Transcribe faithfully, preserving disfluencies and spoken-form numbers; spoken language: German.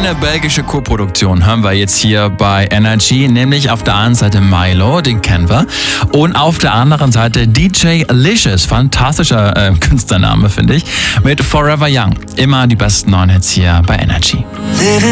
Eine belgische Co-Produktion hören wir jetzt hier bei Energy, nämlich auf der einen Seite Milo, den kennen wir, und auf der anderen Seite D J Licious, fantastischer äh, Künstlername, finde ich, mit Forever Young. Immer die besten neuen Hits hier bei Energy.